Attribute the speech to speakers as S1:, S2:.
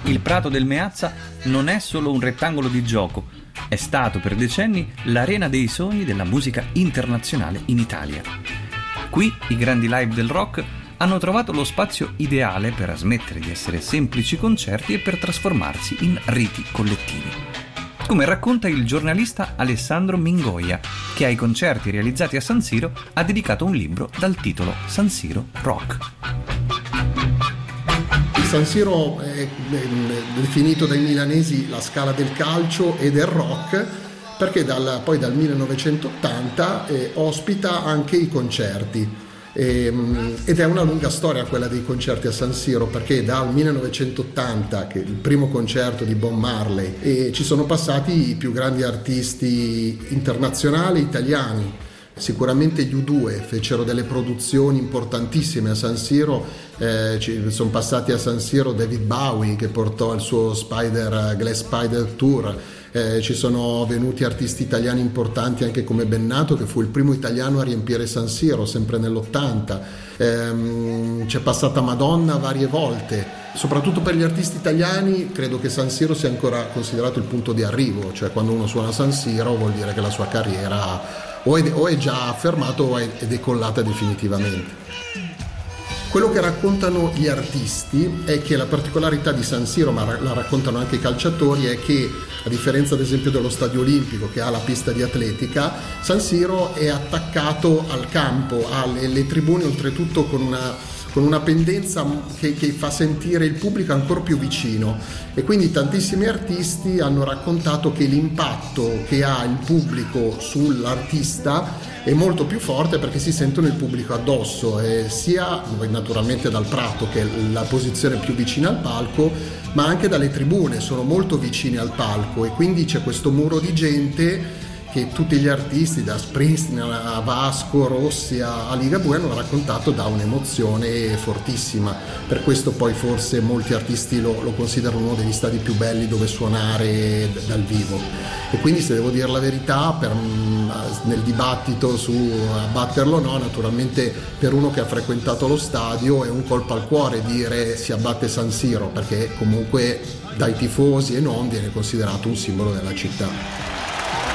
S1: Il prato del Meazza non è solo un rettangolo di gioco, è stato per decenni l'arena dei sogni della musica internazionale in Italia. Qui i grandi live del rock hanno trovato lo spazio ideale per smettere di essere semplici concerti e per trasformarsi in riti collettivi. Come racconta il giornalista Alessandro Mingoia, che ai concerti realizzati a San Siro ha dedicato un libro dal titolo San Siro Rock.
S2: San Siro è definito dai milanesi la scala del calcio e del rock, perché poi dal 1980 ospita anche i concerti. Ed è una lunga storia quella dei concerti a San Siro, perché dal 1980, che è il primo concerto di Bob Marley, e ci sono passati i più grandi artisti internazionali italiani. Sicuramente gli U2 fecero delle produzioni importantissime a San Siro, sono passati a San Siro David Bowie, che portò il suo Glass Spider Tour. Ci sono venuti artisti italiani importanti anche come Bennato, che fu il primo italiano a riempire San Siro sempre nell'80. C'è passata Madonna varie volte. Soprattutto per gli artisti italiani credo che San Siro sia ancora considerato il punto di arrivo, cioè quando uno suona San Siro vuol dire che la sua carriera o è già affermato o è decollata definitivamente. Quello che raccontano gli artisti è che la particolarità di San Siro, ma la raccontano anche i calciatori, è che a differenza ad esempio dello Stadio Olimpico, che ha la pista di atletica, San Siro è attaccato al campo, ha le tribune oltretutto con una pendenza che fa sentire il pubblico ancora più vicino, e quindi tantissimi artisti hanno raccontato che l'impatto che ha il pubblico sull'artista è molto più forte, perché si sentono il pubblico addosso, sia naturalmente dal prato, che è la posizione più vicina al palco, ma anche dalle tribune, sono molto vicini al palco, e quindi c'è questo muro di gente che tutti gli artisti, da Springsteen a Vasco Rossi a Ligabue, hanno raccontato da un'emozione fortissima. Per questo poi forse molti artisti lo considerano uno degli stadi più belli dove suonare dal vivo. E quindi, se devo dire la verità, nel dibattito su abbatterlo o no, naturalmente per uno che ha frequentato lo stadio è un colpo al cuore dire si abbatte San Siro, perché comunque dai tifosi e non viene considerato un simbolo della città.